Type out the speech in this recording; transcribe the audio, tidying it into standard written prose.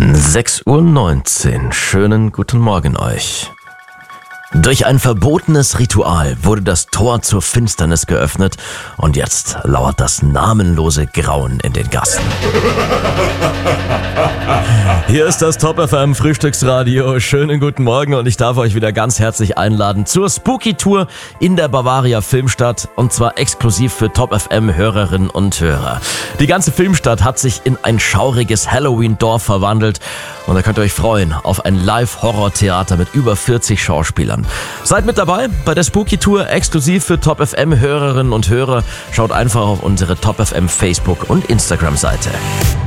6:19 Uhr. Schönen guten Morgen euch. Durch ein verbotenes Ritual wurde das Tor zur Finsternis geöffnet und jetzt lauert das namenlose Grauen in den Gassen. Hier ist das Top FM Frühstücksradio. Schönen guten Morgen und ich darf euch wieder ganz herzlich einladen zur Spooky Tour in der Bavaria Filmstadt und zwar exklusiv für Top FM Hörerinnen und Hörer. Die ganze Filmstadt hat sich in ein schauriges Halloween-Dorf verwandelt und da könnt ihr euch freuen auf ein Live-Horror-Theater mit über 40 Schauspielern. Seid mit dabei bei der Spooky Tour exklusiv für Top FM Hörerinnen und Hörer. Schaut einfach auf unsere Top FM Facebook und Instagram Seite.